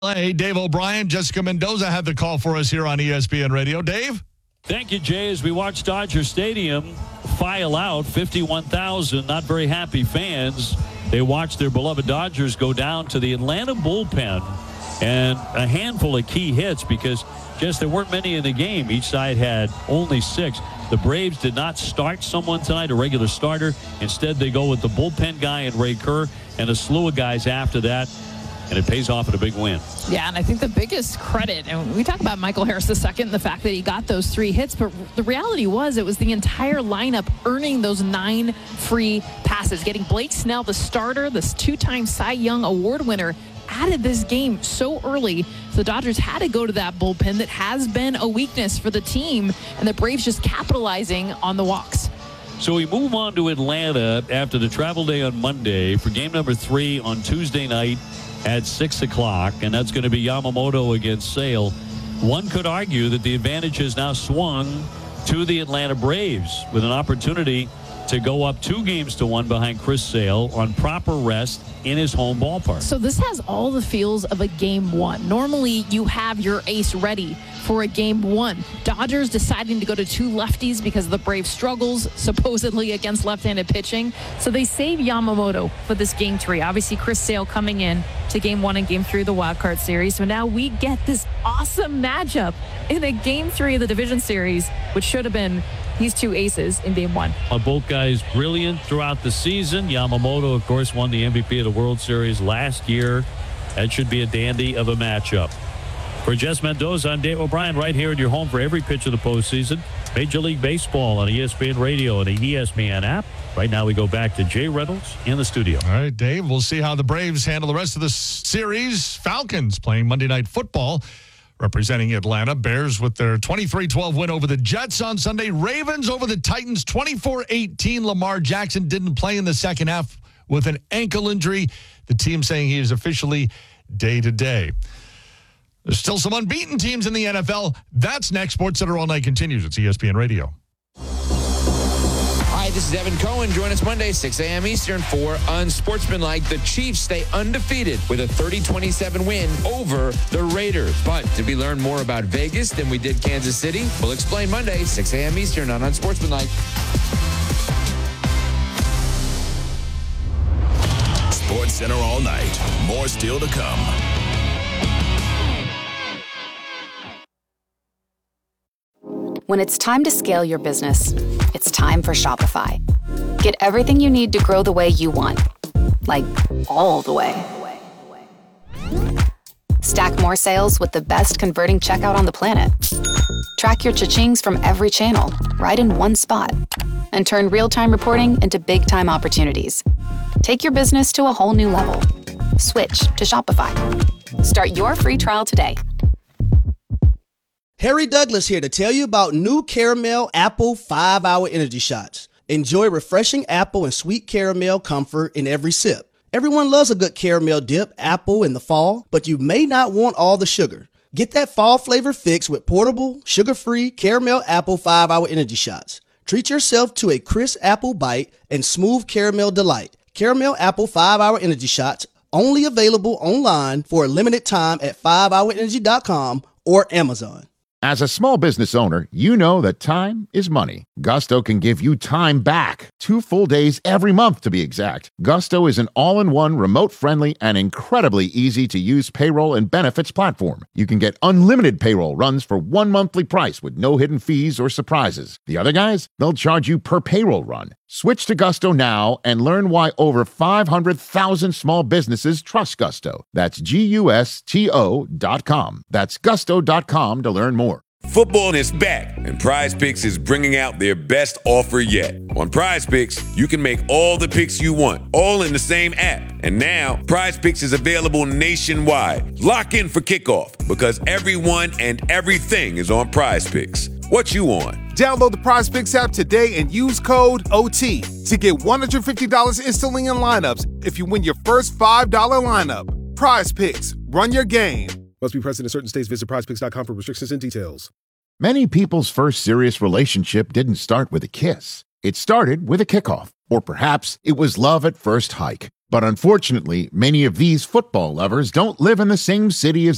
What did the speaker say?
Hey, Dave O'Brien, Jessica Mendoza had the call for us here on ESPN Radio. Dave? Thank you, Jay. As we watch Dodger Stadium file out, 51,000 not very happy fans. They watch their beloved Dodgers go down to the Atlanta bullpen, and a handful of key hits because just there weren't many in the game. Each side had only 6. The Braves did not start someone tonight, a regular starter. Instead, they go with the bullpen guy and Ray Kerr and a slew of guys after that. And it pays off in a big win. Yeah, and I think the biggest credit, and we talk about Michael Harris II, the fact that he got those 3 hits, but the reality was it was the entire lineup earning those 9 free passes. Getting Blake Snell, the starter, this 2-time Cy Young Award winner, added this game so early. The Dodgers had to go to that bullpen that has been a weakness for the team, and the Braves just capitalizing on the walks. So we move on to Atlanta after the travel day on Monday for game number 3 on Tuesday night at 6 o'clock, and that's going to be Yamamoto against Sale. One could argue that the advantage has now swung to the Atlanta Braves with an opportunity to go up 2-1 behind Chris Sale on proper rest in his home ballpark. So this has all the feels of a game 1. Normally you have your ace ready for a game 1. Dodgers deciding to go to 2 lefties because of the Braves' struggles supposedly against left-handed pitching. So they save Yamamoto for this game 3. Obviously Chris Sale coming in to game 1 and game 3 of the Wild Card Series. So now we get this awesome matchup in a game 3 of the Division Series, which should have been these 2 aces in game 1. Both guys brilliant throughout the season. Yamamoto, of course, won the MVP of the World Series last year. That should be a dandy of a matchup. For Jess Mendoza, I'm Dave O'Brien, right here at your home for every pitch of the postseason. Major League Baseball on ESPN Radio and the ESPN app. Right now we go back to Jay Reynolds in the studio. All right, Dave, we'll see how the Braves handle the rest of the series. Falcons playing Monday Night Football, representing Atlanta. Bears with their 23-12 win over the Jets on Sunday. Ravens over the Titans 24-18. Lamar Jackson didn't play in the second half with an ankle injury. The team saying he is officially day-to-day. There's still some unbeaten teams in the NFL. That's next. SportsCenter All Night continues. It's ESPN Radio. Hi, this is Evan Cohen. Join us Monday, 6 a.m. Eastern for Unsportsmanlike. The Chiefs stay undefeated with a 30-27 win over the Raiders. But did we learn more about Vegas than we did Kansas City? We'll explain Monday, 6 a.m. Eastern on Unsportsmanlike. SportsCenter All Night. More still to come. When it's time to scale your business, it's time for Shopify. Get everything you need to grow the way you want. Like, all the way. Stack more sales with the best converting checkout on the planet. Track your cha-chings from every channel, right in one spot. And turn real-time reporting into big-time opportunities. Take your business to a whole new level. Switch to Shopify. Start your free trial today. Harry Douglas here to tell you about new Caramel Apple 5-Hour Energy Shots. Enjoy refreshing apple and sweet caramel comfort in every sip. Everyone loves a good caramel dip apple in the fall, but you may not want all the sugar. Get that fall flavor fix with portable, sugar-free Caramel Apple 5-Hour Energy Shots. Treat yourself to a crisp apple bite and smooth caramel delight. Caramel Apple 5-Hour Energy Shots, only available online for a limited time at 5hourenergy.com or Amazon. As a small business owner, you know that time is money. Gusto can give you time back. 2 full days every month, to be exact. Gusto is an all-in-one, remote-friendly, and incredibly easy-to-use payroll and benefits platform. You can get unlimited payroll runs for one monthly price with no hidden fees or surprises. The other guys, they'll charge you per payroll run. Switch to Gusto now and learn why over 500,000 small businesses trust Gusto. That's GUSTO.com. That's gusto.com to learn more. Football is back, and Prize Picks is bringing out their best offer yet. On Prize Picks, you can make all the picks you want, all in the same app. And now, Prize Picks is available nationwide. Lock in for kickoff, because everyone and everything is on Prize Picks. What you on? Download the Prize Picks app today and use code OT to get $150 instantly in lineups if you win your first $5 lineup. Prize Picks. Run your game. Must be present in certain states. Visit prizepicks.com for restrictions and details. Many people's first serious relationship didn't start with a kiss. It started with a kickoff. Or perhaps it was love at first hike. But unfortunately, many of these football lovers don't live in the same city as